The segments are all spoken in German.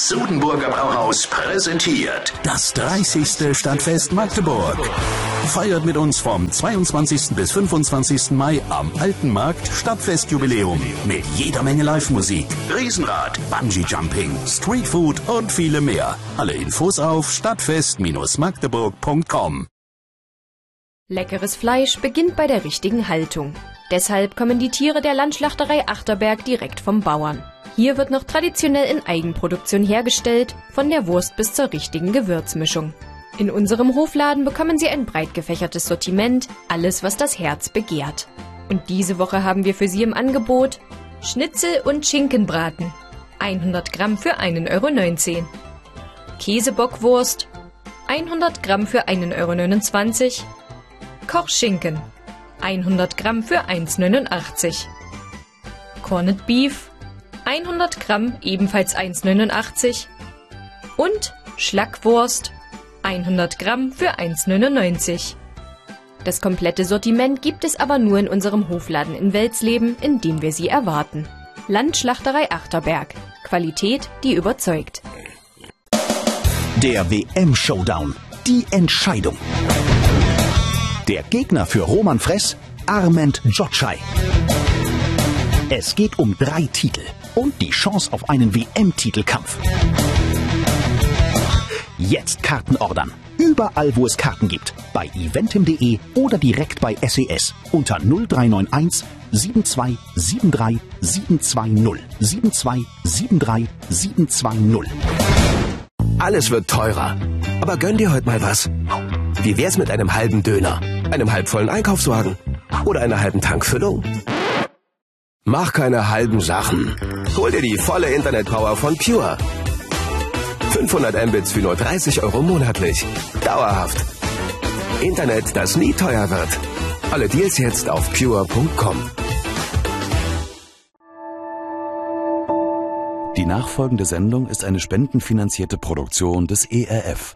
Das Sudenburger Brauhaus präsentiert das 30. Stadtfest Magdeburg. Feiert mit uns vom 22. bis 25. Mai am Alten Markt Stadtfestjubiläum mit jeder Menge Live-Musik, Riesenrad, Bungee-Jumping, Streetfood und viele mehr. Alle Infos auf stadtfest-magdeburg.com. Leckeres Fleisch beginnt bei der richtigen Haltung. Deshalb kommen die Tiere der Landschlachterei Achterberg direkt vom Bauern. Hier wird noch traditionell in Eigenproduktion hergestellt, von der Wurst bis zur richtigen Gewürzmischung. In unserem Hofladen bekommen Sie ein breit gefächertes Sortiment, alles was das Herz begehrt. Und diese Woche haben wir für Sie im Angebot Schnitzel und Schinkenbraten, 100 Gramm für 1,19 €. Käsebockwurst, 100 Gramm für 1,29 €. Kochschinken, 100 Gramm für 1,89 €. Corned Beef, 100 Gramm, ebenfalls 1,89 €. Und Schlackwurst, 100 Gramm für 1,99 €. Das komplette Sortiment gibt es aber nur in unserem Hofladen in Welsleben, in dem wir Sie erwarten. Landschlachterei Achterberg. Qualität, die überzeugt. Der WM-Showdown. Die Entscheidung. Der Gegner für Roman Fress, Armand Jotschai. Es geht um 3 Titel und die Chance auf einen WM-Titelkampf. Jetzt Karten ordern. Überall, wo es Karten gibt. Bei eventim.de oder direkt bei SES unter 0391 72 73 720 72 73 720. Alles wird teurer. Aber gönn dir heute mal was. Wie wär's mit einem halben Döner, einem halbvollen Einkaufswagen oder einer halben Tankfüllung? Mach keine halben Sachen. Hol dir die volle Internetpower von Pure. 500 Mbits für nur 30 € monatlich. Dauerhaft. Internet, das nie teuer wird. Alle Deals jetzt auf pure.com. Die nachfolgende Sendung ist eine spendenfinanzierte Produktion des ERF.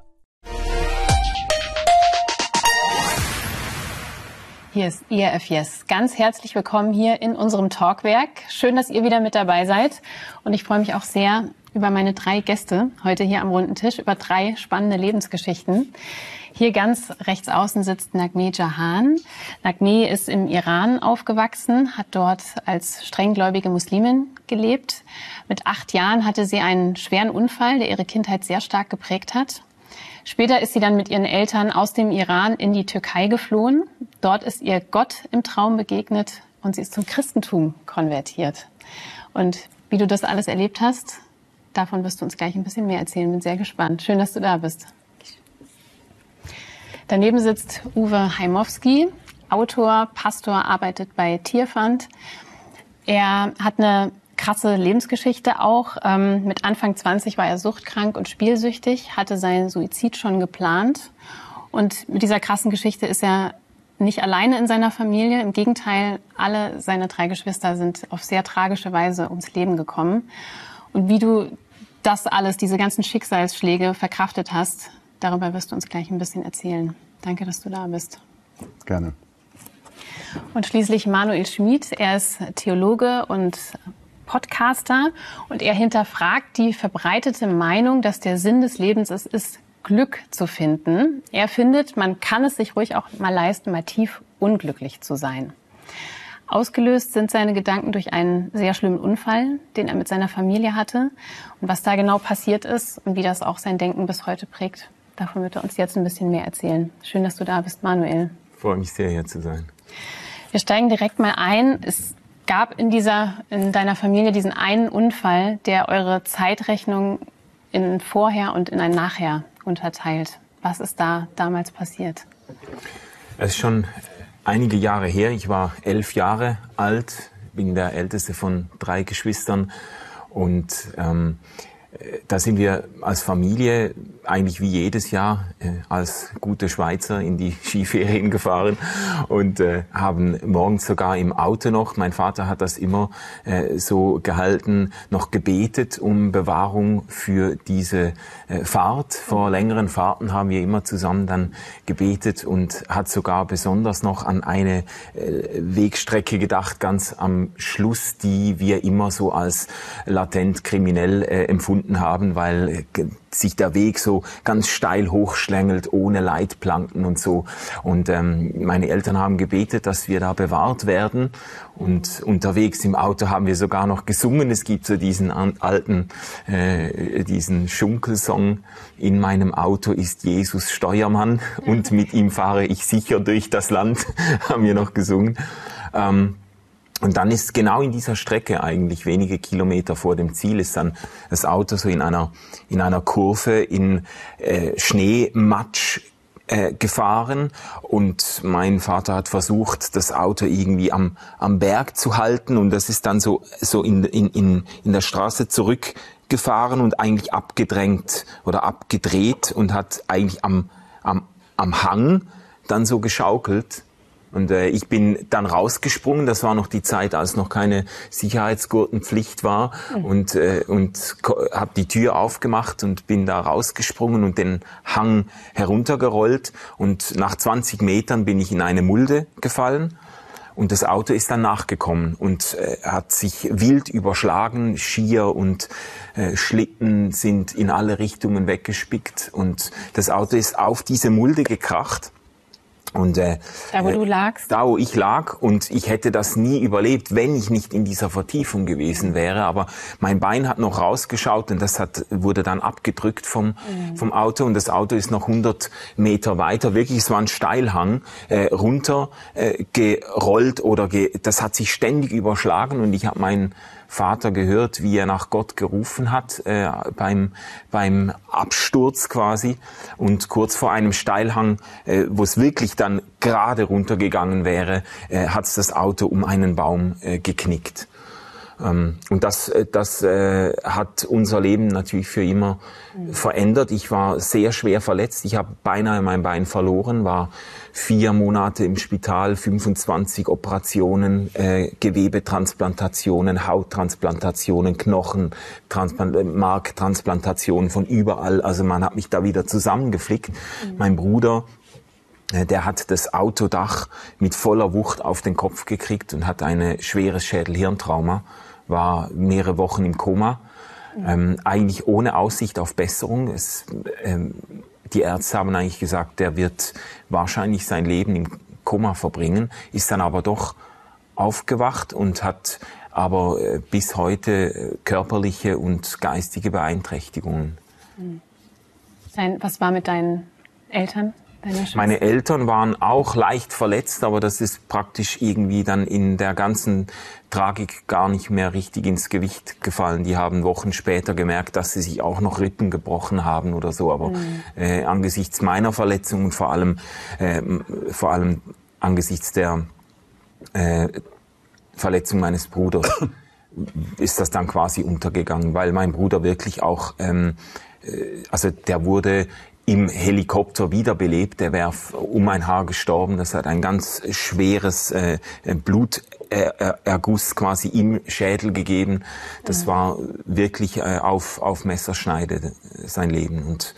Hier ist ERF Yes. Ganz herzlich willkommen hier in unserem Talkwerk. Schön, dass ihr wieder mit dabei seid. Und ich freue mich auch sehr über meine 3 Gäste heute hier am runden Tisch, über 3 spannende Lebensgeschichten. Hier ganz rechts außen sitzt Naghmeh Jahan. Naghmeh ist im Iran aufgewachsen, hat dort als strenggläubige Muslimin gelebt. Mit 8 Jahren hatte sie einen schweren Unfall, der ihre Kindheit sehr stark geprägt hat. Später ist sie dann mit ihren Eltern aus dem Iran in die Türkei geflohen. Dort ist ihr Gott im Traum begegnet und sie ist zum Christentum konvertiert. Und wie du das alles erlebt hast, davon wirst du uns gleich ein bisschen mehr erzählen. Bin sehr gespannt. Schön, dass du da bist. Daneben sitzt Uwe Heimowski, Autor, Pastor, arbeitet bei Tierfund. Er hat eine krasse Lebensgeschichte auch. Mit Anfang 20 war er suchtkrank und spielsüchtig, hatte seinen Suizid schon geplant. Und mit dieser krassen Geschichte ist er nicht alleine in seiner Familie. Im Gegenteil, alle seine 3 Geschwister sind auf sehr tragische Weise ums Leben gekommen. Und wie du das alles, diese ganzen Schicksalsschläge verkraftet hast, darüber wirst du uns gleich ein bisschen erzählen. Danke, dass du da bist. Gerne. Und schließlich Manuel Schmid. Er ist Theologe und Podcaster und er hinterfragt die verbreitete Meinung, dass der Sinn des Lebens es ist, Glück zu finden. Er findet, man kann es sich ruhig auch mal leisten, mal tief unglücklich zu sein. Ausgelöst sind seine Gedanken durch einen sehr schlimmen Unfall, den er mit seiner Familie hatte. Und was da genau passiert ist und wie das auch sein Denken bis heute prägt, davon wird er uns jetzt ein bisschen mehr erzählen. Schön, dass du da bist, Manuel. Ich freue mich sehr, hier zu sein. Wir steigen direkt mal ein. Es gab in deiner Familie diesen einen Unfall, der eure Zeitrechnung in ein Vorher und in ein Nachher unterteilt. Was ist da damals passiert? Es ist schon einige Jahre her. Ich war 11 Jahre alt, bin der älteste von 3 Geschwistern und da sind wir als Familie eigentlich wie jedes Jahr als gute Schweizer in die Skiferien gefahren und haben morgens sogar im Auto noch, mein Vater hat das immer so gehalten, noch gebetet um Bewahrung für diese Fahrt. Vor längeren Fahrten haben wir immer zusammen dann gebetet und hat sogar besonders noch an eine Wegstrecke gedacht, ganz am Schluss, die wir immer so als latent kriminell empfunden gefunden haben, weil sich der Weg so ganz steil hochschlängelt, ohne Leitplanken und so. Und meine Eltern haben gebetet, dass wir da bewahrt werden. Und unterwegs im Auto haben wir sogar noch gesungen. Es gibt so diesen alten, diesen Schunkelsong: In meinem Auto ist Jesus Steuermann und mit ihm fahre ich sicher durch das Land, haben wir noch gesungen. Und dann ist genau in dieser Strecke, eigentlich wenige Kilometer vor dem Ziel, ist dann das Auto so in einer Kurve in Schneematsch gefahren, und mein Vater hat versucht, das Auto irgendwie am Berg zu halten, und das ist dann so in der Straße zurückgefahren und eigentlich abgedrängt oder abgedreht und hat eigentlich am Hang dann so geschaukelt. Und ich bin dann rausgesprungen. Das war noch die Zeit, als noch keine Sicherheitsgurtenpflicht war, und habe die Tür aufgemacht und bin da rausgesprungen und den Hang heruntergerollt. Und nach 20 Metern bin ich in eine Mulde gefallen. Und das Auto ist dann nachgekommen und hat sich wild überschlagen. Skier und Schlitten sind in alle Richtungen weggespickt. Und das Auto ist auf diese Mulde gekracht. Und, da, wo du lagst? Da, wo ich lag. Und ich hätte das nie überlebt, wenn ich nicht in dieser Vertiefung gewesen wäre. Aber mein Bein hat noch rausgeschaut, und das wurde dann abgedrückt vom Auto. Und das Auto ist noch 100 Meter weiter, wirklich, es war ein Steilhang, runter gerollt, das hat sich ständig überschlagen. Und ich habe meinen Vater gehört, wie er nach Gott gerufen hat, beim Absturz quasi. Und kurz vor einem Steilhang, wo es wirklich dann gerade runtergegangen wäre, hat es das Auto um einen Baum geknickt. Und das hat unser Leben natürlich für immer verändert. Ich war sehr schwer verletzt. Ich habe beinahe mein Bein verloren, war 4 Monate im Spital, 25 Operationen, Gewebetransplantationen, Hauttransplantationen, Marktransplantationen von überall. Also man hat mich da wieder zusammengeflickt. Mein Bruder, der hat das Autodach mit voller Wucht auf den Kopf gekriegt und hat ein schweres Schädel-Hirntrauma, war mehrere Wochen im Koma, eigentlich ohne Aussicht auf Besserung. Die Ärzte haben eigentlich gesagt, der wird wahrscheinlich sein Leben im Koma verbringen, ist dann aber doch aufgewacht und hat aber bis heute körperliche und geistige Beeinträchtigungen. Was war mit deinen Eltern? Meine Eltern waren auch leicht verletzt, aber das ist praktisch irgendwie dann in der ganzen Tragik gar nicht mehr richtig ins Gewicht gefallen. Die haben Wochen später gemerkt, dass sie sich auch noch Rippen gebrochen haben oder so. Aber angesichts meiner Verletzung und vor allem angesichts der Verletzung meines Bruders ist das dann quasi untergegangen, weil mein Bruder wirklich auch, der wurde im Helikopter wiederbelebt. Der wäre um ein Haar gestorben. Das hat ein ganz schweres Bluterguss quasi im Schädel gegeben. Das war wirklich auf Messerschneide sein Leben. Und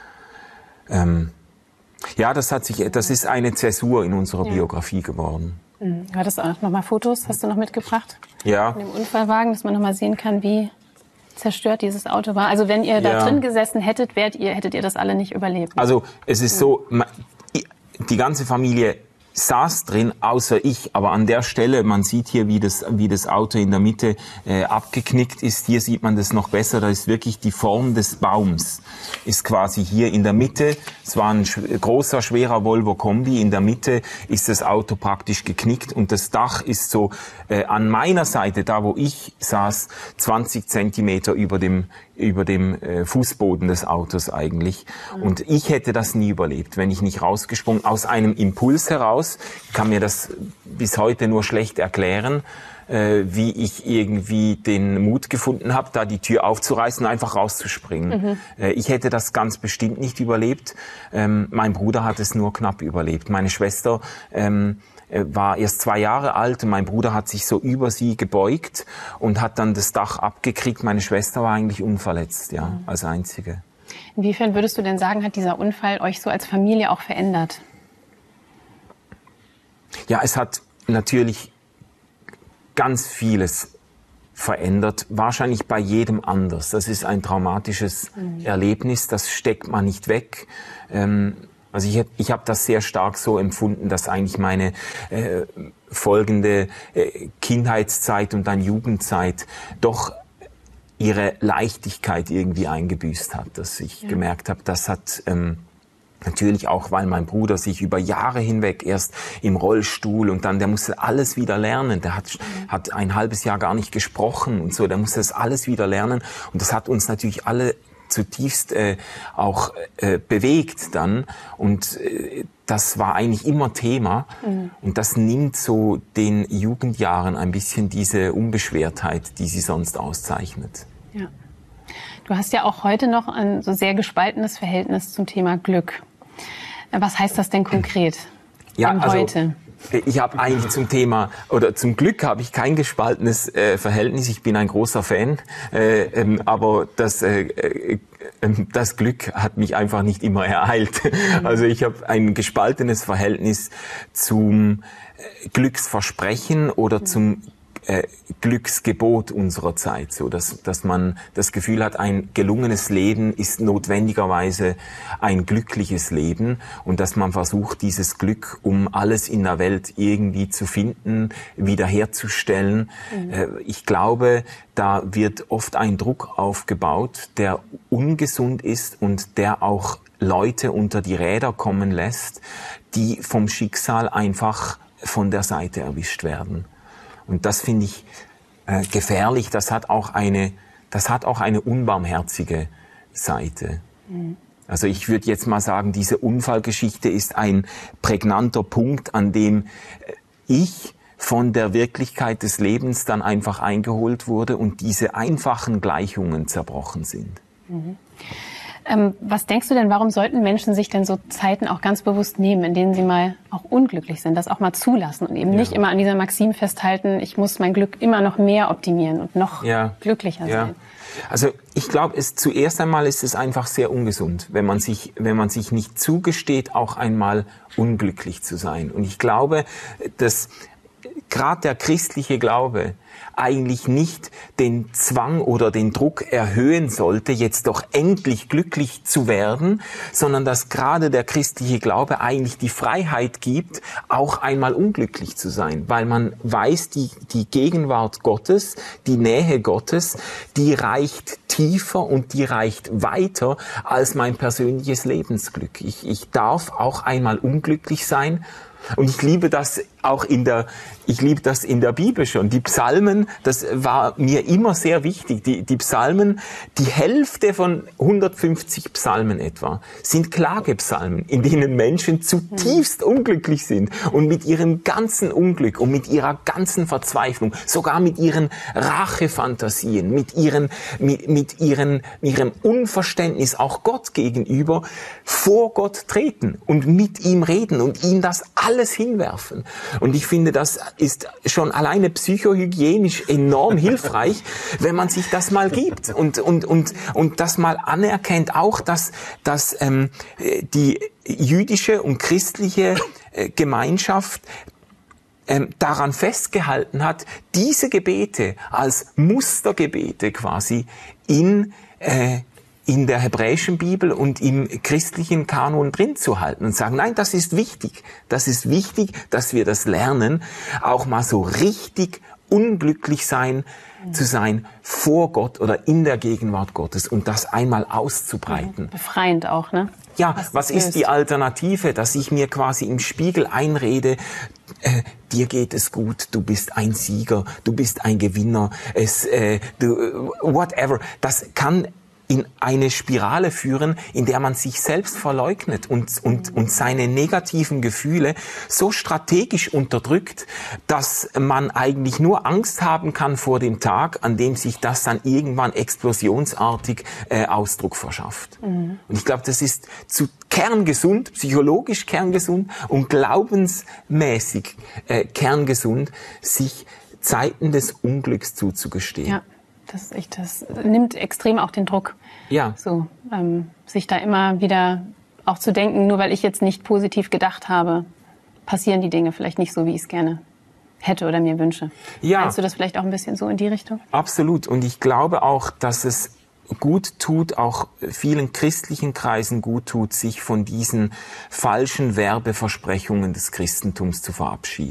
das ist eine Zäsur in unserer Biografie geworden. Du hattest auch noch mal Fotos, hast du noch mitgebracht? Ja. Von dem Unfallwagen, dass man noch mal sehen kann, wie zerstört dieses Auto war. Also wenn ihr da drin gesessen hättet, hättet ihr das alle nicht überlebt. Also es ist so, die ganze Familie saß drin, außer ich. Aber an der Stelle, man sieht hier, wie das Auto in der Mitte abgeknickt ist. Hier sieht man das noch besser. Da ist wirklich die Form des Baums. Ist quasi hier in der Mitte. Es war ein großer, schwerer Volvo Kombi. In der Mitte ist das Auto praktisch geknickt. Und das Dach ist so an meiner Seite, da wo ich saß, 20 Zentimeter über dem Fußboden des Autos eigentlich. Und ich hätte das nie überlebt, wenn ich nicht rausgesprungen, aus einem Impuls heraus. Ich kann mir das bis heute nur schlecht erklären, wie ich irgendwie den Mut gefunden habe, da die Tür aufzureißen und einfach rauszuspringen. Ich hätte das ganz bestimmt nicht überlebt. Mein Bruder hat es nur knapp überlebt. Meine Schwester war erst 2 Jahre alt und mein Bruder hat sich so über sie gebeugt und hat dann das Dach abgekriegt. Meine Schwester war eigentlich unverletzt, als einzige. Inwiefern würdest du denn sagen, hat dieser Unfall euch so als Familie auch verändert? Ja, es hat natürlich ganz vieles verändert. Wahrscheinlich bei jedem anders. Das ist ein traumatisches Erlebnis, das steckt man nicht weg. Also ich habe das sehr stark so empfunden, dass eigentlich meine folgende Kindheitszeit und dann Jugendzeit doch ihre Leichtigkeit irgendwie eingebüßt hat. Dass ich gemerkt habe, das hat natürlich auch, weil mein Bruder sich über Jahre hinweg erst im Rollstuhl und dann, der musste alles wieder lernen. Der hat ein halbes Jahr gar nicht gesprochen und so, der musste das alles wieder lernen. Und das hat uns natürlich alle zutiefst auch bewegt dann. Und das war eigentlich immer Thema. Und das nimmt so den Jugendjahren ein bisschen diese Unbeschwertheit, die sie sonst auszeichnet. Ja. Du hast ja auch heute noch ein so sehr gespaltenes Verhältnis zum Thema Glück. Was heißt das denn konkret? Ja, heute? Ich habe eigentlich zum Thema, oder zum Glück habe ich kein gespaltenes Verhältnis. Ich bin ein großer Fan, aber das Glück hat mich einfach nicht immer ereilt. Also ich habe ein gespaltenes Verhältnis zum Glücksversprechen oder zum Glücksgebot unserer Zeit, so dass man das Gefühl hat, ein gelungenes Leben ist notwendigerweise ein glückliches Leben und dass man versucht, dieses Glück, um alles in der Welt irgendwie zu finden, wiederherzustellen. Ich glaube, da wird oft ein Druck aufgebaut, der ungesund ist und der auch Leute unter die Räder kommen lässt, die vom Schicksal einfach von der Seite erwischt werden. Und das finde ich gefährlich. Das hat auch eine unbarmherzige Seite. Also ich würde jetzt mal sagen, diese Unfallgeschichte ist ein prägnanter Punkt, an dem ich von der Wirklichkeit des Lebens dann einfach eingeholt wurde und diese einfachen Gleichungen zerbrochen sind. Was denkst du denn, warum sollten Menschen sich denn so Zeiten auch ganz bewusst nehmen, in denen sie mal auch unglücklich sind, das auch mal zulassen und eben nicht immer an dieser Maxim festhalten, ich muss mein Glück immer noch mehr optimieren und noch glücklicher sein? Also ich glaube, zuerst einmal ist es einfach sehr ungesund, wenn man sich nicht zugesteht, auch einmal unglücklich zu sein. Und ich glaube, dass gerade der christliche Glaube eigentlich nicht den Zwang oder den Druck erhöhen sollte, jetzt doch endlich glücklich zu werden, sondern dass gerade der christliche Glaube eigentlich die Freiheit gibt, auch einmal unglücklich zu sein, weil man weiß, die Gegenwart Gottes, die Nähe Gottes, die reicht tiefer und die reicht weiter als mein persönliches Lebensglück. Ich darf auch einmal unglücklich sein. Und ich liebe das auch in der Bibel schon. Die Psalmen, das war mir immer sehr wichtig. Die Psalmen, die Hälfte von 150 Psalmen etwa, sind Klagepsalmen, in denen Menschen zutiefst unglücklich sind und mit ihrem ganzen Unglück und mit ihrer ganzen Verzweiflung, sogar mit ihren Rachefantasien, mit ihrem Unverständnis auch Gott gegenüber vor Gott treten und mit ihm reden und ihm das alles hinwerfen. Und ich finde, das ist schon alleine psychohygienisch enorm hilfreich, wenn man sich das mal gibt und das mal anerkennt, auch dass die jüdische und christliche Gemeinschaft daran festgehalten hat, diese Gebete als Mustergebete quasi in der hebräischen Bibel und im christlichen Kanon drin zu halten und sagen, nein, das ist wichtig, dass wir das lernen, auch mal so richtig unglücklich zu sein vor Gott oder in der Gegenwart Gottes und das einmal auszubreiten. Befreiend auch, ne? Ja, was ist die Alternative, dass ich mir quasi im Spiegel einrede, dir geht es gut, du bist ein Sieger, du bist ein Gewinner, whatever. Das kann in eine Spirale führen, in der man sich selbst verleugnet und seine negativen Gefühle so strategisch unterdrückt, dass man eigentlich nur Angst haben kann vor dem Tag, an dem sich das dann irgendwann explosionsartig Ausdruck verschafft. Und ich glaube, das ist kerngesund, psychologisch kerngesund und glaubensmäßig kerngesund, sich Zeiten des Unglücks zuzugestehen. Ja. Das nimmt extrem auch den Druck. Ja. So, sich da immer wieder auch zu denken, nur weil ich jetzt nicht positiv gedacht habe, passieren die Dinge vielleicht nicht so, wie ich es gerne hätte oder mir wünsche. Ja. Meinst du das vielleicht auch ein bisschen so in die Richtung? Absolut. Und ich glaube auch, dass es gut tut, auch vielen christlichen Kreisen gut tut, sich von diesen falschen Werbeversprechungen des Christentums zu verabschieden.